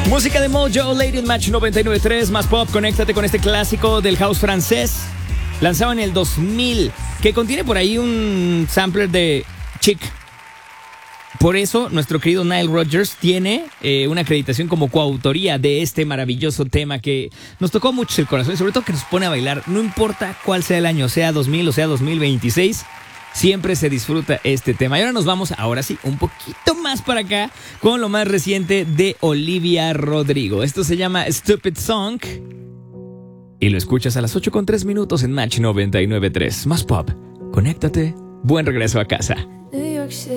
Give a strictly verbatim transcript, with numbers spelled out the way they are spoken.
Música de Mojo, Lady en Match noventa y nueve punto tres, más pop. Conéctate con este clásico del house francés, lanzado en el dos mil, que contiene por ahí un sampler de Chic. Por eso, nuestro querido Nile Rodgers tiene eh, una acreditación como coautoría de este maravilloso tema que nos tocó mucho el corazón y sobre todo que nos pone a bailar. No importa cuál sea el año, sea dos mil o sea dos mil veintiséis, siempre se disfruta este tema. Y ahora nos vamos, ahora sí, un poquito más para acá con lo más reciente de Olivia Rodrigo. Esto se llama Stupid Song y lo escuchas a las ocho con tres minutos en Match noventa y nueve punto tres. Más pop, conéctate, buen regreso a casa. New York City.